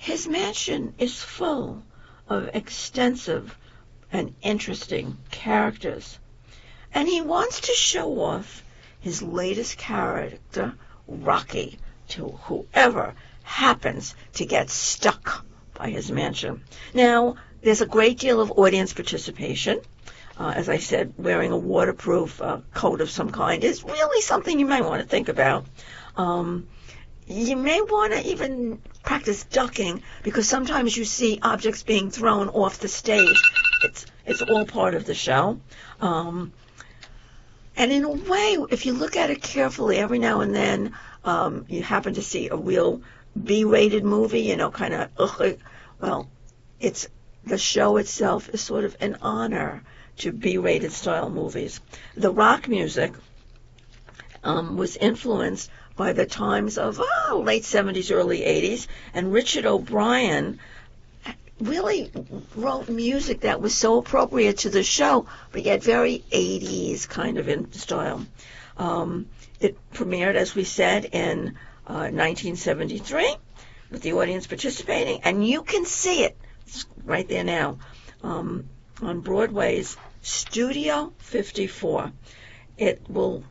His mansion is full of extensive and interesting characters, and he wants to show off his latest character, Rocky, to whoever happens to get stuck by his mansion. Now, there's a great deal of audience participation. As I said, wearing a waterproof coat of some kind is really something you might want to think about. You may want to even practice ducking, because sometimes you see objects being thrown off the stage. It's all part of the show. And in a way, if you look at it carefully, every now and then you happen to see a real B-rated movie, kind of, well, the show itself is sort of an honor to B-rated style movies. The rock music was influenced by the times of late 70s, early 80s, and Richard O'Brien really wrote music that was so appropriate to the show, but yet very 80s kind of in style. It premiered, as we said, in 1973, with the audience participating, and you can see it. It's right there now, on Broadway's Studio 54. It will,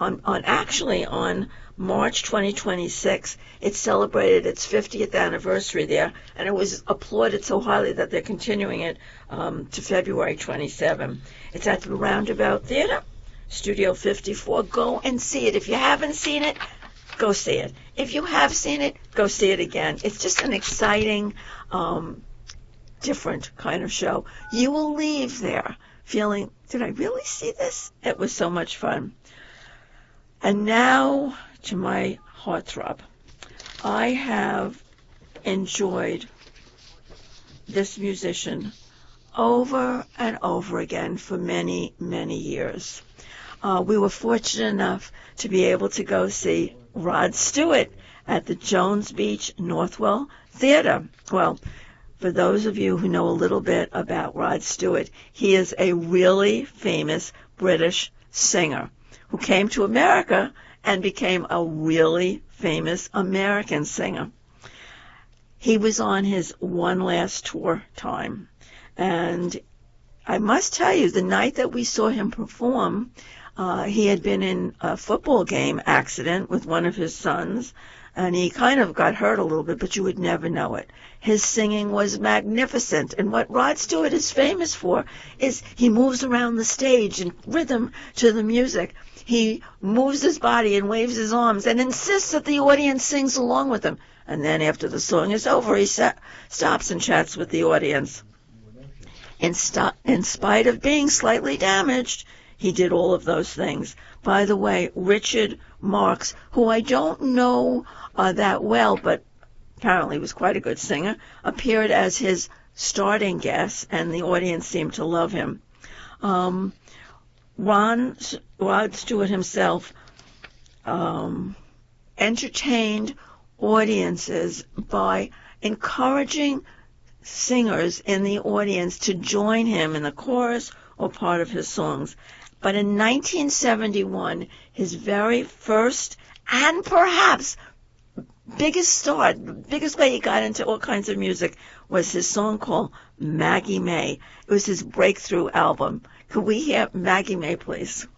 on March 2026, it celebrated its 50th anniversary there, and it was applauded so highly that they're continuing it to February 27. It's at the Roundabout Theater, Studio 54. Go and see it. If you haven't seen it, go see it. If you have seen it, go see it again. It's just an exciting, different kind of show. You will leave there feeling, did I really see this? It was so much fun. And now to my heartthrob. I have enjoyed this musician over and over again for many, many years. We were fortunate enough to be able to go see Rod Stewart at the Jones Beach Northwell Theater. Well, for those of you who know a little bit about Rod Stewart, he is a really famous British singer who came to America and became a really famous American singer. He was on his one last tour time, and I must tell you, the night that we saw him perform, he had been in a football game accident with one of his sons, and he kind of got hurt a little bit, but you would never know it. His singing was magnificent, and what Rod Stewart is famous for is he moves around the stage in rhythm to the music. He moves his body and waves his arms and insists that the audience sings along with him. And then after the song is over, he stops and chats with the audience. In spite of being slightly damaged, he did all of those things. By the way, Richard Marx, who I don't know that well, but apparently was quite a good singer, appeared as his starting guest, and the audience seemed to love him. Rod Stewart himself entertained audiences by encouraging singers in the audience to join him in the chorus or part of his songs. But in 1971, his very first and perhaps biggest start, the biggest way he got into all kinds of music, was his song called Maggie May. It was his breakthrough album. Could we hear Maggie May, please?